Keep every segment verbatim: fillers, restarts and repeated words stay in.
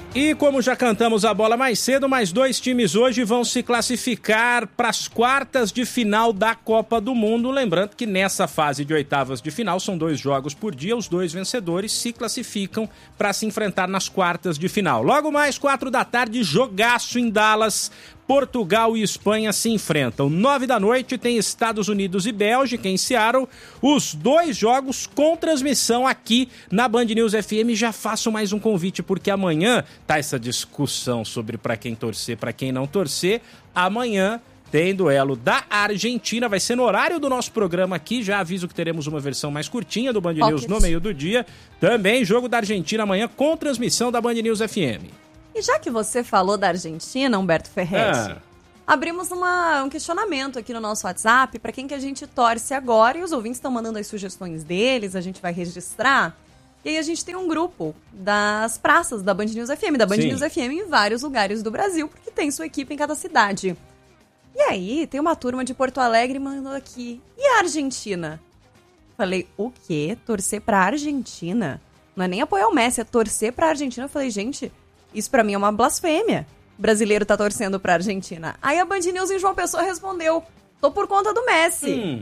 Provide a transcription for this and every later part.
E como já cantamos a bola mais cedo, mais dois times hoje vão se classificar para as quartas de final da Copa do Mundo. Lembrando que nessa fase de oitavas de final são dois jogos por dia, os dois vencedores se classificam para se enfrentar nas quartas de final. Logo mais, quatro da tarde, jogaço em Dallas. Portugal e Espanha se enfrentam. Nove da noite tem Estados Unidos e Bélgica em Seattle. Os dois jogos com transmissão aqui na Band News F M. Já faço mais um convite, porque amanhã tá essa discussão sobre para quem torcer, para quem não torcer. Amanhã tem duelo da Argentina, vai ser no horário do nosso programa aqui. Já aviso que teremos uma versão mais curtinha do Band Pocket News no meio do dia. Também jogo da Argentina amanhã com transmissão da Band News F M. E já que você falou da Argentina, Humberto Ferretti, ah. abrimos uma, um questionamento aqui no nosso WhatsApp para quem que a gente torce agora, e os ouvintes estão mandando as sugestões deles, a gente vai registrar. E aí a gente tem um grupo das praças da Band News F M, da Band Sim. News F M em vários lugares do Brasil, porque tem sua equipe em cada cidade. E aí tem uma turma de Porto Alegre mandando aqui, e a Argentina? Falei, o quê? Torcer pra Argentina? Não é nem apoiar o Messi, é torcer pra Argentina. Eu falei, gente... Isso pra mim é uma blasfêmia. O brasileiro tá torcendo pra Argentina. Aí a Band News em João Pessoa respondeu, tô por conta do Messi. Hum.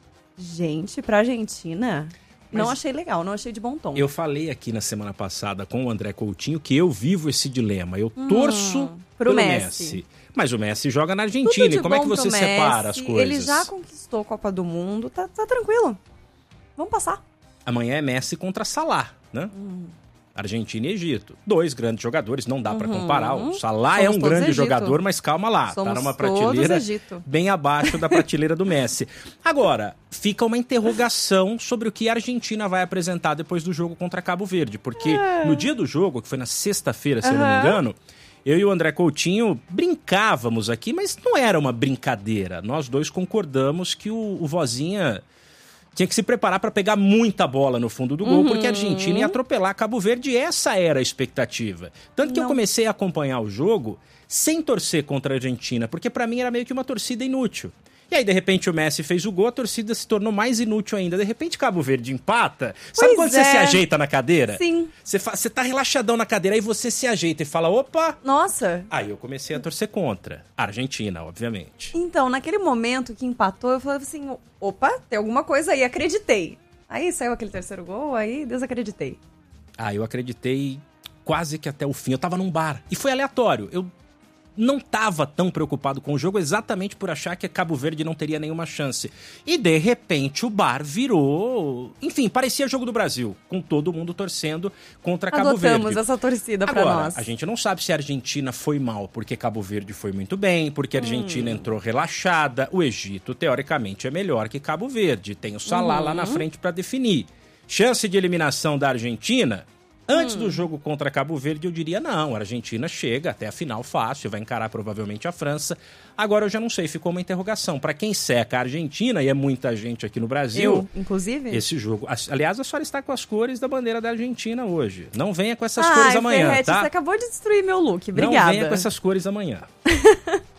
Gente, pra Argentina... Mas não achei legal, não achei de bom tom. Eu falei aqui na semana passada com o André Coutinho que eu vivo esse dilema. Eu hum, torço pelo Messi. Messi. Mas o Messi joga na Argentina. E como é que você separa as coisas? Ele já conquistou a Copa do Mundo, tá, tá tranquilo. Vamos passar. Amanhã é Messi contra Salah, né? Hum. Argentina e Egito. Dois grandes jogadores, não dá uhum. pra comparar. O Salah Somos é um grande Egito. jogador, mas calma lá. Somos tá numa prateleira bem abaixo da prateleira do Messi. Agora, fica uma interrogação sobre o que a Argentina vai apresentar depois do jogo contra Cabo Verde. Porque é. no dia do jogo, que foi na sexta-feira, se uhum. eu não me engano, eu e o André Coutinho brincávamos aqui, mas não era uma brincadeira. Nós dois concordamos que o, o Vozinha... tinha que se preparar para pegar muita bola no fundo do gol, uhum. porque a Argentina ia atropelar Cabo Verde, e essa era a expectativa. Tanto que Não. eu comecei a acompanhar o jogo sem torcer contra a Argentina, porque para mim era meio que uma torcida inútil. E aí, de repente, o Messi fez o gol, a torcida se tornou mais inútil ainda. De repente, Cabo Verde empata. Sabe pois quando é. você se ajeita na cadeira? Sim. Você, fa- você tá relaxadão na cadeira, aí você se ajeita e fala, opa... Nossa! Aí eu comecei a torcer contra. A Argentina, obviamente. Então, naquele momento que empatou, eu falei assim, opa, tem alguma coisa aí, acreditei. Aí saiu aquele terceiro gol, aí desacreditei. Ah, eu acreditei quase que até o fim. Eu tava num bar. E foi aleatório. Eu... não estava tão preocupado com o jogo exatamente por achar que Cabo Verde não teria nenhuma chance. E, de repente, o bar virou... Enfim, parecia jogo do Brasil, com todo mundo torcendo contra Cabo Verde. Adotamos essa torcida para nós. A gente não sabe se a Argentina foi mal porque Cabo Verde foi muito bem, porque a Argentina hum. entrou relaxada. O Egito, teoricamente, é melhor que Cabo Verde. Tem o Salah uhum. lá na frente para definir. Chance de eliminação da Argentina... Antes hum. do jogo contra Cabo Verde, eu diria não, a Argentina chega até a final fácil, vai encarar provavelmente a França. Agora eu já não sei, ficou uma interrogação. Para quem seca a Argentina, e é muita gente aqui no Brasil... Eu, inclusive? Esse jogo... Aliás, a senhora está com as cores da bandeira da Argentina hoje. Não venha com essas Ai, cores amanhã, Ferretti, tá? Você acabou de destruir meu look, obrigada. Não venha com essas cores amanhã.